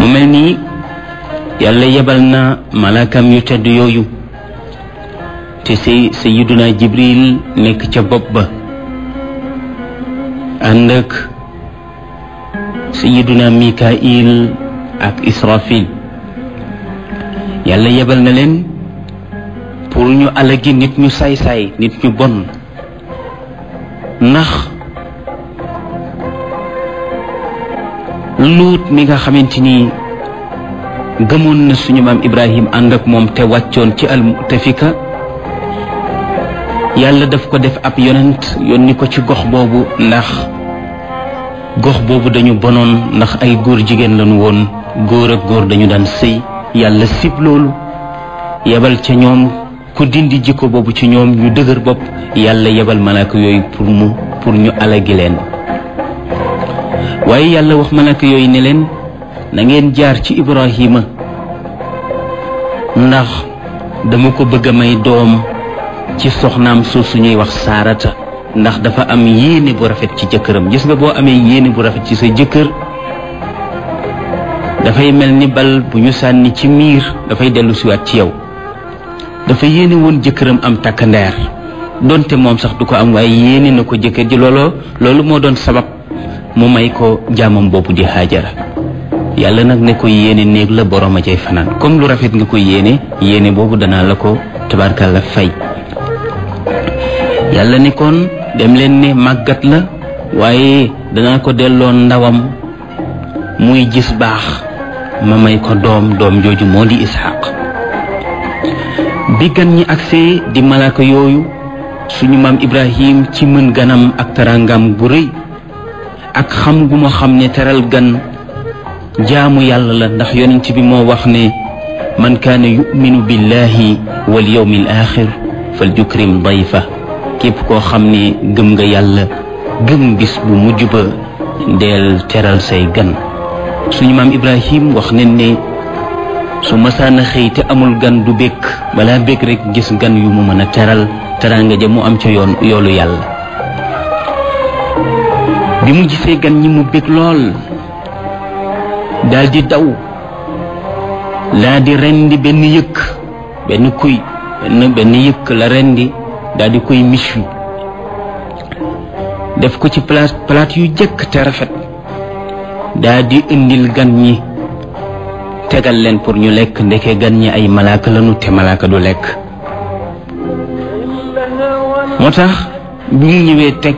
mu mel nii yàlla yebal na malaakam yu tedd yooyu te sayyiduna Jibril nekk ca bopp ba ànd ak sayyiduna Mikail ak Israfil. yàlla yebal na leen pour ñu alagi nit ñu saay-saay nit ñu bon, ndax Luut mi nga xamante ni gëmoon na suñu maam Ibrahim ànd ak moom te wàccoon ci al-Mu'tafika, yàlla daf ko def ab yonent yónni ko ci gox boobu, ndax gox boobu dañu bonoon, ndax ay góor jigéen lañu woon, góor ak góor dañu daan sëy. yàlla sib loolu, yebal ca ñoom ku dindi jikko boobu ci ñoom ñu dëgër bopp, yàlla yebal malaaka yooyu pour ñu alagi leen. waaye yàlla wax malaaka yooyu ne leen na ngeen jaar ci Ibrahima, ndax dama ko bëgg a may doom ci soxnaam suuf suñuy wax Saarata, ndax dafa am yéene bu rafet ci jëkkëram. gis nga boo amee yéene bu rafet ci sa jëkkër, dafay mel ni bal bu ñu sànni ci miir, dafay dellu siwaat ci yow. dafa yéene woon jëkkëram am takk ndeer, donte moom sax du ko am, waaye yéene na ko jëkkër ji. loolu moo doon sabab mu may ko jaamam boobu di Haajara. yàlla nag ne ko yéene néeg la borom a cay fanaan, comme lu rafet nga ko yéene boobu danaa la ko tabarkalla fay. yàlla ne kon dem leen ne màggat la, waaye danaa ko delloo ndawam muy gis baax, ma may ko doom jooju moo di Isxaq. bi gan ñi agsee di malaaka yooyu, suñu maam Ibrahim ci mën ganam ak tarangam bu rëy ak xam gu ma xam ne teral gan jaamu yàlla la, ndax yonent bi moo wax ne man kaana yuminu billahi wal yawmil axir fal yukrim dayfa. képp koo xam ne gëm nga yàlla, gëm bis bu mujj ba, deel teral say gan. suñu maam Ibrahim wax nañ ne su masaana xëy te amul gan du békk, balaa békk rek gis gan yu mu mën a teral, teraanga ja mu am ca yoolu yàlla. bi mu gisee gan ñi mu békk lool, daal di daw, laa di rendi benn yëkk, benn kuy benn yëkk la rendi, daal di koy mis wi def ko ci palaat yu jëkk te rafet, daal di indil gan ñi tegal leen pour ñu lekk. ndeke gan ñi ay malaaka lañu, te malaaka du lekk. moo tax bi ñu ñëwee teg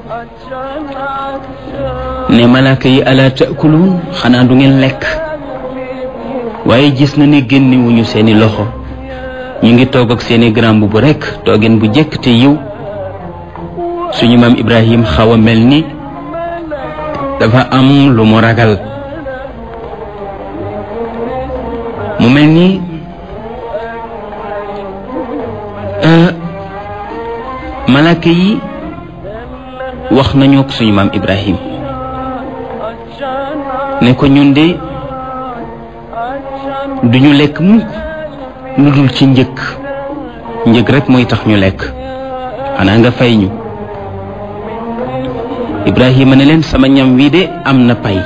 ne malaaka yi ala taakuluun, xanaa du ngeen lekk? waaye gis na ne génnewuñu seeni loxo, ñu ngi toog ak seeni grand bu rekk, toogeen bu jekk te yiw. suñu maam Ibrahim xaw a mel ni dafa am lu mu ragal, mu mel ni malaaka yi wax nañu ak suñu maam Ibrahim ne ko ñun de duñu lekk mukk lu dul ci njëg rek mooy tax ñu lekk, xanaa nga fay ñu. Ibrahima ne leen sama ñam wi de am na pay.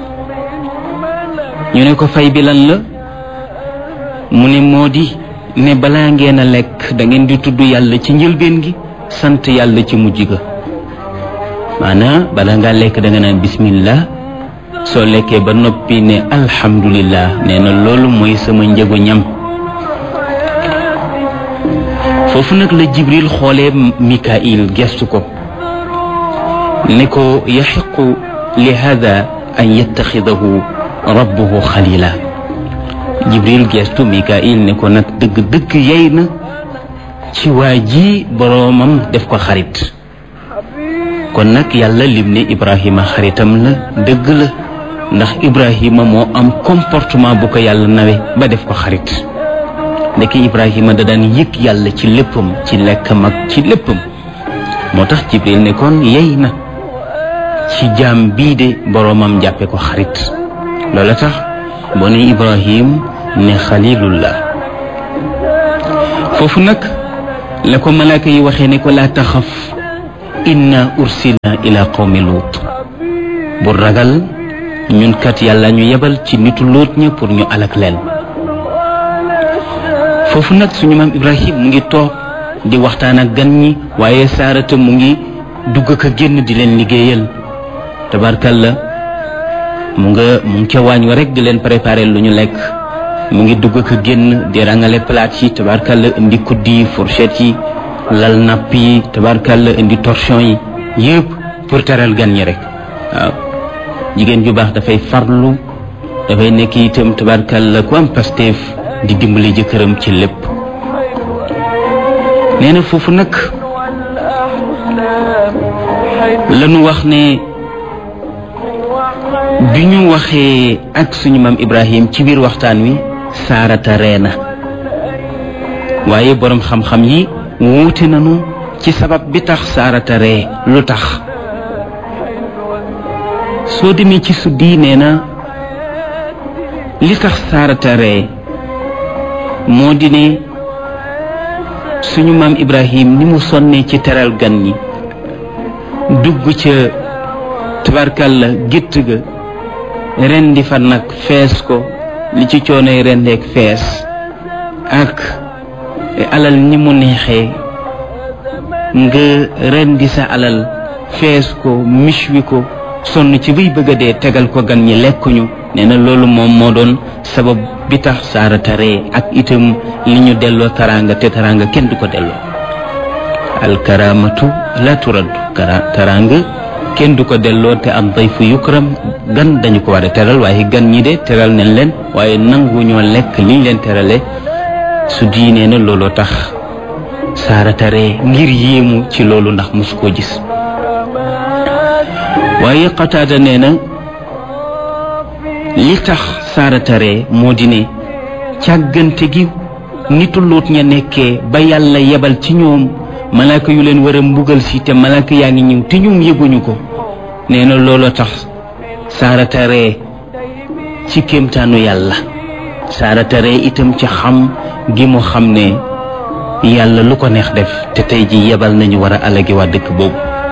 ñu ne ko fay bi lan la? mu ne moo di ne balaa ngeen a lekk da ngeen di tudd yàlla ci njëlbeen gi, sant yàlla ci mujj ga. maanaam balaa ngaa lekk da nga naan bismillah, soo lekkee ba noppi ne alhamdulillah. nee na loolu mooy sama njëgu ñam. foofu nag la Jibril xoolee Mikail gestu ko ne ko yaxiqu li hada an yattaxidahu rabbuhu xalila. Jibril gestu Mikail ne ko nag dëgg yey na ci waa ji boroomam def ko xarit. kon nag yàlla lim ne Ibrahima xaritam la, dëgg la, ndax Ibrahima moo am comportement bu ko yàlla nawe ba def ko xarit. ndeke Ibrahima da daan yëg yàlla ci léppam, ci lekkam ak ci léppam. moo tax Jibril ne kon yey na ci jaam bii de boroomam jàppe ko xarit. loola tax boo ne Ibrahim ne xalilullah. foofu nag la ko malaaka yi waxee ne ko laa taxaf inna ursilna ila qawmi luut. bu ragal ñun kat yàlla ñu yebal ci nitu Luut ña pour ñu alak leen foofu nag suñu maam Ibrahim mu ngi toog di waxtaan ak gan ñi waaye Saarata mu ngi dugg ak a génn di leen liggéeyal tabarkalla mu ngi ca waañ wa rek di leen préparer lu ñu lekk mu ngi dugg ak a génn di rangale plate yi tabarkalla indi kuddi yi fourchette yi lal napp yi tabarkalla indi torchon yi yëpp pour teral gan ñi rek waaw jigéen ju baax dafay farlu dafay nekk itam tabarkalla ku am pasteef di dimbali jëkkëram ci lépp nee na foofu nag lañu wax ne bi ñu waxee ak suñu maam Ibrahim ci biir waxtaan wi Saarata ree na waaye boroom xam-xam yi wuute nañu ci sabab bi tax Saarata ree lu tax soo demee ci Suddi nee na li tax Saarata ree moo di ne suñu maam Ibrahim ni mu sonnee ci teral gan ñi dugg ca tabarkalla gétt ga rendi fa nag fees ko li ci coonoy rendeek fees ak alal ni mu neexee nga rendi sa alal fees ko michwi ko sonn ci bay bëgg a dee tegal ko gan ñi lekkuñu nee na loolu moom moo doon sabab bi tax Saarata ree ak itam li ñu delloo taraanga te taraanga kenn du ko delloo alkaramatu la turaddu taraanga kenn du ko delloo te am dayfu yukram gan dañu ko war a teral waaye gan ñi de teral nañ leen waaye nangu ñoo lekk liñ leen terale su diinee na looloo tax Saarata ree ngir yéemu ci loolu ndax mosu koo gis waaye Qataada nee na li tax Saarata ree moo di ne càggante gi nitu Luut ña nekkee ba yàlla yebal ci ñoom malaaka yu leen war a mbugal si te malaaka yaa ngi ñëw te ñoom yëguñu ko nee na looloo tax Saarata ree ci kéemtaanu yàlla Saarata ree itam ci xam gi mu xam ne yàlla lu ko neex def te tey ji yebal nañu war a alagi waa dëkk boobu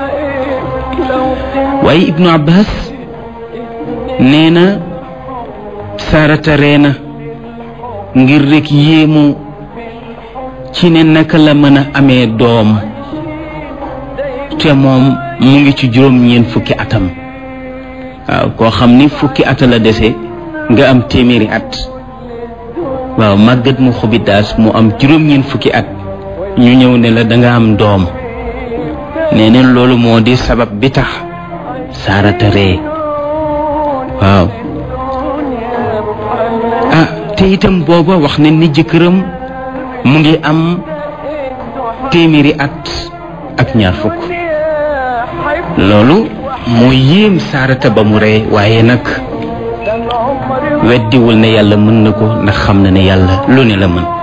waaye Ibnu Abbas nee na Saarata ree na ngir rek yéemu ci ne naka la mën a amee doom te moom mu ngi ci juróom-ñeent fukki atam waaw koo xam ni fukki ata la dese nga am téeméeri at waaw màggat mu Xubidaas mu am juróom-ñeent fukki at ñu ñëw ne la danga am doom nee neen loolu moo di sabab bi tax Saarata ree waaw te itam booba wax ne ni jëkkëram mu ngi am téeméeri at ak ñaar fukk loolu moo yéem Saarata ba mu ree waaye nag weddiwul ne yàlla mën na ko ndax xam na ne yàlla lu ne la mën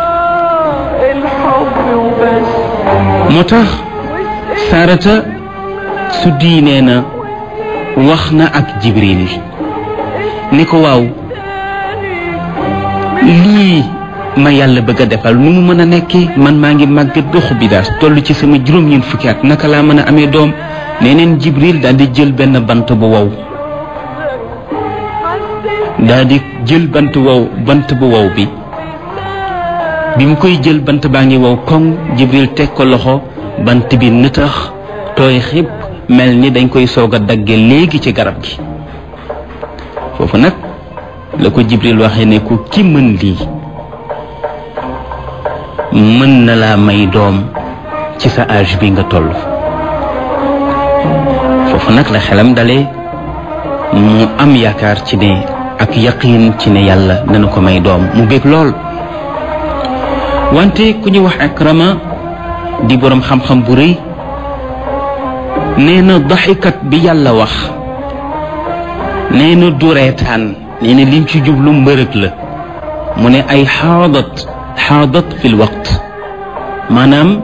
moo tax Saarata su diinee na wax na ak Jibril ni ko waaw lii ma yàlla bëgg a defal nu mu mën a nekkee man maa ngi màggat ba Xubidaas toll ci sama juróom-ñeent fukki at naka laa mën a amee doom nee neen Jibril daal di jël benn bant bu wow daal di jël bant bu wow bi mu koy jël bant baa ngi wow koŋ Jibril teg ko loxo bant bi nëtax tooy xib mel ni dañ koy soog a dagge léegi ci garab gi foofu nag la ko Jibril waxee ne ku ki mën lii mën na laa may doom ci sa âge bi nga toll foofu nag la xelam dale mu am yaakaar ci ne ak yaqiin ci ne yàlla dana ko may doom mu bég lool wante ku ñu wax Ikrama di boroom xam-xam bu rëy nee na daxikat bi yàlla wax nee na du reetaan nee na lim ci jublu mbërëg la mu ne ay xaadat fil waqt maanaam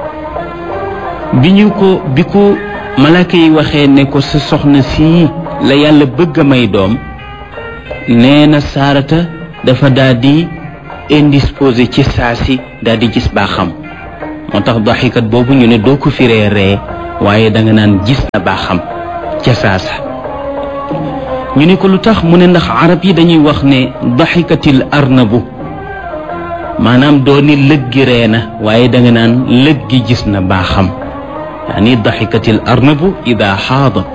bi ko malaaka yi waxee ne ko sa soxna sii la yàlla bëgg a may doom nee na Saarata dafa daal di indisposé ci saasi daal di gis baaxam moo tax daxikat boobu ñu ne doo ko firee ree waaye danga naan gis na baaxam ca saasa ñu ne ko lu tax mu ne ndax arab yi dañuy wax ne daxikatil arnabu maanaam dooni lëggi reena waaye da nga naan lëggi gis na baaxam yaani daxikatil arnabu ida xaadat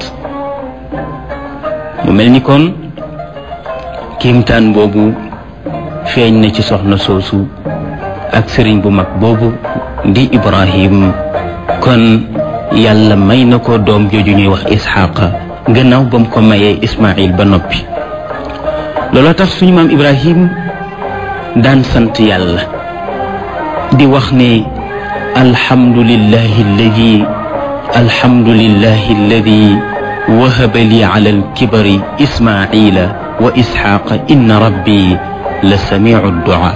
mu mel ni kon kiimtaan boobu feeñ na ci soxna soosu ak sëriñ bu mag boobu di Ibrahim kon yàlla may na ko doom jooju ñuy wax Isxaaqa gannaaw ba mu ko mayee Ismaayil ba noppi looloo tax suñu maam Ibrahim daan sant yàlla di wax ne alhamdulillahi alladi wahaba li ala alkibari Ismaayila wa Isxaaqa inna rabbi la samiu duaa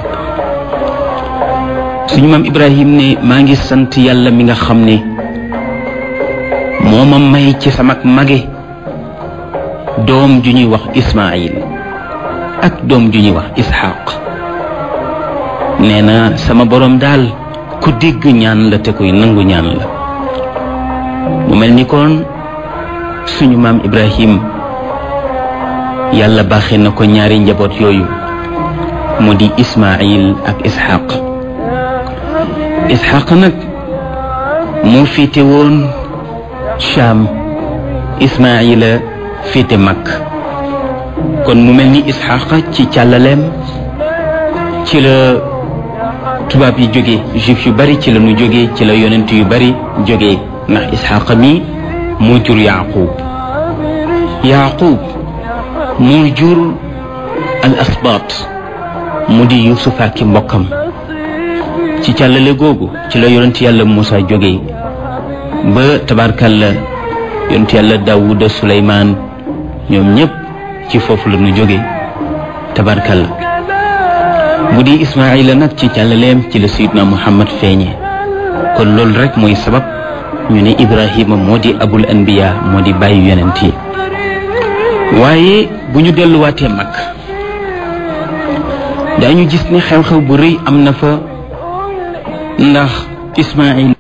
suñu maam Ibrahim ne maa ngi sant yàlla mi nga xam ne moo ma may ci sama mage doom ju ñuy wax Ismaayil ak doom ju ñuy wax Isxaaq nee na sama borom daal ku dégg ñaan la te koy nangu ñaan la mu mel ni kon suñu maam Ibrahim yàlla baaxee na ko ñaari njaboot yooyu mu di Ismaayil ak Isxaaq Isxaaq nag moo féete woon Shaam Ismaayila féete Makk kon mu mel ni Isxaaq ci càllaleem ci la tubaab yi jóge juif yu bari ci la nu jóge ci la yonent yu bari jóge ndax Isxaaq mi moo jur Yaaqub moo jur al asbaat mu di Yuusuf ak mbokkam ci càllale googu ci la yonent yàlla Muusa jóge ba tabarkalla yonent yàlla Daawuda Suleymaan ñoom ñëpp ci foofu la ñu jóge tabarkalla mu di Ismaayila nag ci càllaleem ci la Sayyidna Muhammad feeñe kon loolu rek mooy sabab ñu ne Ibrahima moo di abul anbiya moo di bàyyi yonent yi waaye bu ñu delluwaatee mag daañu gis ne xew-xew bu rëy am na fa ndax Ismaayil